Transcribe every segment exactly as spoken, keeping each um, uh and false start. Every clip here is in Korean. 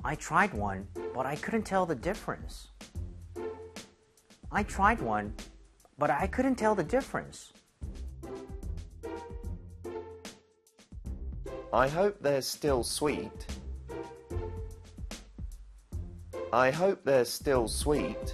I tried one, but I couldn't tell the difference. I tried one, but I couldn't tell the difference. I hope they're still sweet. I hope they're still sweet.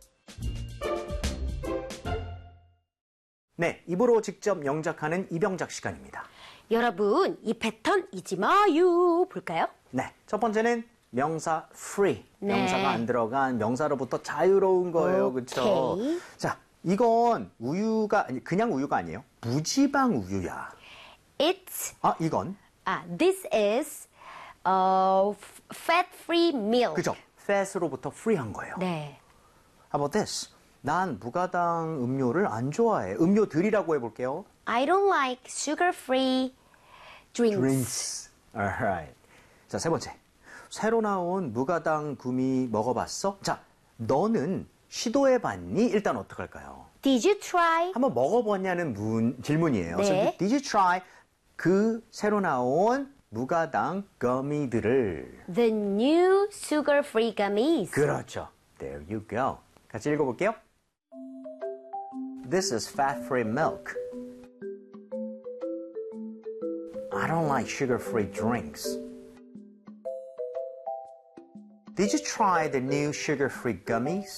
네, 입으로 직접 영작하는 이병작 시간입니다. 여러분, 이 패턴 잊지 마요. 볼까요? 네, 첫 번째는 명사 free. 네. 명사가 안 들어간 명사로부터 자유로운 거예요. 그렇죠? 자, 이건 우유가 아니 그냥 우유가 아니에요. 무지방 우유야. It's 아, 이건 아, this is uh, fat-free milk. 그죠? fat으로부터 free한 거예요. 네. How about this? 난 무가당 음료를 안 좋아해. 음료들이라고 해볼게요. I don't like sugar-free drinks. Drinks. Alright. 자, 세 번째. 새로 나온 무가당 구미 먹어봤어? 자, 너는 시도해봤니? 일단 어떡할까요? Did you try? 한번 먹어봤냐는 문, 질문이에요. 네. So, did you try 그 새로 나온 무가당 거미들을? The new sugar-free gummies. 그렇죠. There you go. 같이 읽어볼게요. This is fat-free milk. I don't like sugar-free drinks. Did you try the new sugar-free gummies?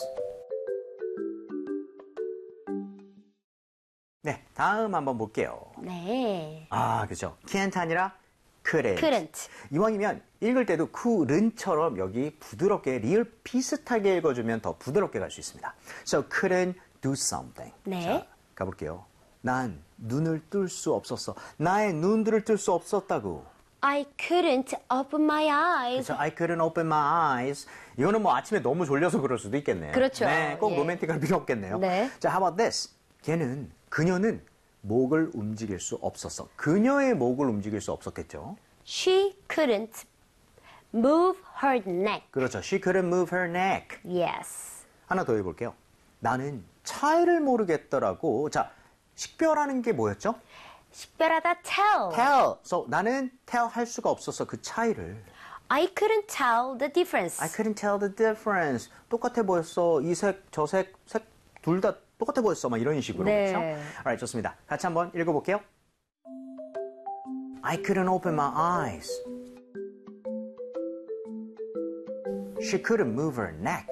네, 다음 한번 볼게요. 네. 아, 그죠. can't 아니라 couldn't. Couldn't. 이왕이면 읽을 때도 couldn't처럼 여기 부드럽게 리을 비슷하게 읽어주면 더 부드럽게 갈 수 있습니다. So couldn't do something. 네. 자, 가볼게요. 난 눈을 뜰 수 없었어. 나의 눈들을 뜰 수 없었다고. I couldn't open my eyes. 그렇죠. I couldn't open my eyes. 이거는 뭐 아침에 너무 졸려서 그럴 수도 있겠네요. 그렇죠. 네, 꼭 예. 로맨틱할 필요 없겠네요. 네. 자, how about this? 걔는, 그녀는 목을 움직일 수 없었어. 그녀의 목을 움직일 수 없었겠죠. She couldn't move her neck. 그렇죠. She couldn't move her neck. Yes. 하나 더 해볼게요. 나는 차이를 모르겠더라고. 자, 식별하는 게 뭐였죠? 식별하다 tell. tell. So, 나는 tell 할 수가 없었어. 그 차이를. I couldn't tell the difference. I couldn't tell the difference. 똑같아 보였어. 이 색, 저 색, 색 둘 다 똑같아 보였어. 막 이런 식으로. 네. 그렇죠? Alright, 좋습니다. 같이 한번 읽어볼게요. I couldn't open my eyes. She couldn't move her neck.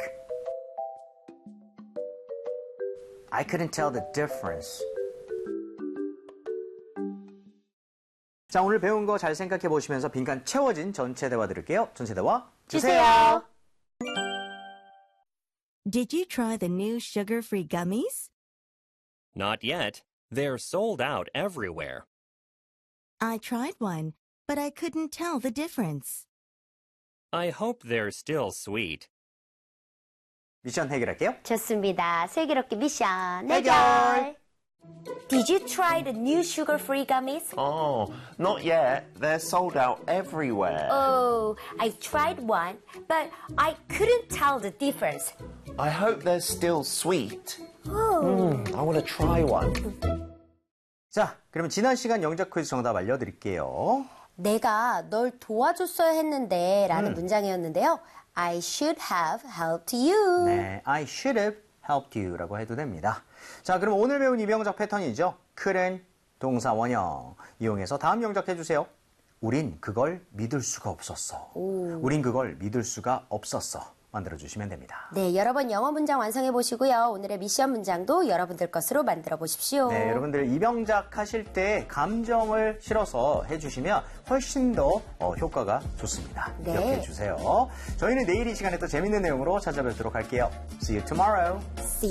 I couldn't tell the difference. 자, 오늘 배운 거 잘 생각해 보시면서 빈칸 채워진 전체 대화 들을게요. 전체 대화 주세요. 주세요. Did you try the new sugar-free gummies? Not yet. They're sold out everywhere. I tried one, but I couldn't tell the difference. I hope they're still sweet. 미션 해결할게요. 좋습니다. 슬기롭게 미션 해결. 해결. Did you try the new sugar-free gummies? Oh, not yet. They're sold out everywhere. Oh, I tried one, but I couldn't tell the difference. I hope they're still sweet. Oh. Mm, I want to try one. 자, 그러면 지난 시간 영작 퀴즈 정답 알려드릴게요. 내가 널 도와줬어야 했는데 라는 음. 문장이었는데요. I should have helped you. 네, I should have helped you 라고 해도 됩니다. 자, 그럼 오늘 배운 이병작 패턴이죠. couldn't 동사 원형 이용해서 다음 영작 해주세요. 우린 그걸 믿을 수가 없었어. 오. 우린 그걸 믿을 수가 없었어. 만들어주시면 됩니다. 네, 여러 번 영어 문장 완성해 보시고요. 오늘의 미션 문장도 여러분들 것으로 만들어 보십시오. 네, 여러분들 이병작 하실 때 감정을 실어서 해주시면 훨씬 더 어, 효과가 좋습니다. 네. 기억해 주세요. 저희는 내일 이 시간에 또 재밌는 내용으로 찾아뵙도록 할게요. See you tomorrow. See